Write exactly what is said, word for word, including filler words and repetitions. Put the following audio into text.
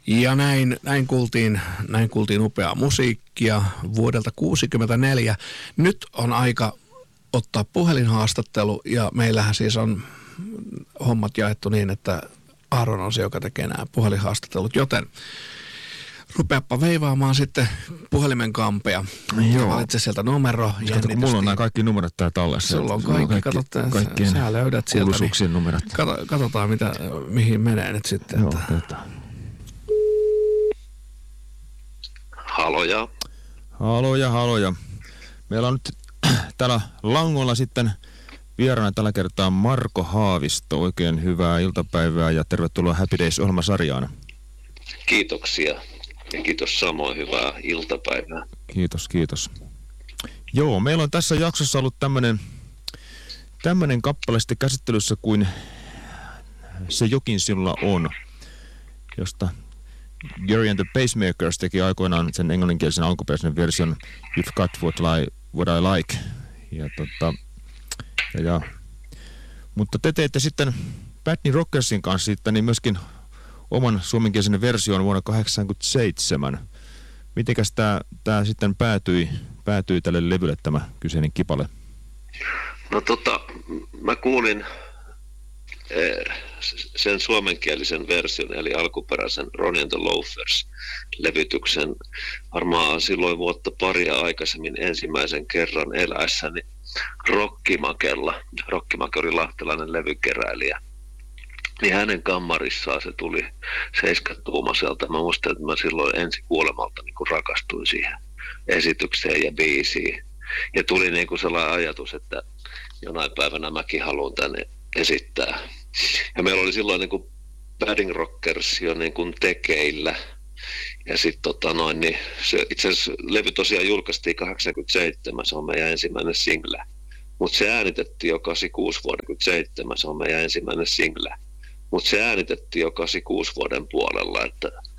Ja näin, näin, kuultiin, näin kuultiin upeaa musiikkia vuodelta kuusikymmentäneljä. Nyt on aika ottaa puhelinhaastattelu ja meillähän siis on hommat jaettu niin, että Aaron on se, joka tekee nämä puhelinhaastattelut, joten rupeappa veivaamaan sitten puhelimen kampea. Joo. Valitse sieltä numero. Kato, kun mulla on nämä kaikki numerot täällä tallessa. Sulla on kaikki, kaikki katsotaan, sä löydät sieltä. Kuuluisuuksien numerot. Kato, katsotaan, mitä, mihin menee nyt sitten. Joo, että. Haloja. Haloja, haloja. Meillä on nyt täällä langolla sitten vieraana tällä kertaa Marko Haavisto. Oikein hyvää iltapäivää ja tervetuloa Happy Days-ohjelmasarjaan. Kiitoksia ja kiitos samoin, hyvää iltapäivää. Kiitos, kiitos. Joo, meillä on tässä jaksossa ollut tämmönen, tämmönen kappale sitten käsittelyssä kuin Se jokin sinulla on, josta Gerry and the Pacemakers teki aikoinaan sen englanninkielisen alkuperäisen version You've Got What I, what I Like. Ja tota, ja, ja. Mutta te teette sitten Batney Rockersin kanssa sitten niin myöskin oman suomenkielisen version vuonna tuhatyhdeksänsataakahdeksankymmentäseitsemän. Mitenkäs tämä tää sitten päätyi, päätyi tälle levylle tämä kyseinen kipale? No tota, mä kuulin eh, sen suomenkielisen version, eli alkuperäisen Ronnie and the Loafers-levytyksen varmaan silloin vuotta paria aikaisemmin ensimmäisen kerran eläessäni Rokkimakella. Rokkimake oli lahtelainen levykeräilijä. Niin hänen kammarissaan se tuli seiskatuumaiselta. Mä muistan, että mä silloin ensi kuolemalta niin kuin rakastuin siihen esitykseen ja biisiin. Ja tuli niin kuin sellainen ajatus, että jonain päivänä mäkin haluan tänne esittää. Ja meillä oli silloin niin kuin Padding Rockers jo niin kuin tekeillä. Ja sitten tota noin, niin se itse asiassa levy tosiaan julkaistiin kahdeksankymmentäseitsemän, se on meidän ensimmäinen single. Mutta se äänitettiin jo kahdeksankymmentäkuusi vuoden seitsemän, se on meidän ensimmäinen single. Mutta se äänitettiin jo kahdeksankymmentäkuusi vuoden puolella, että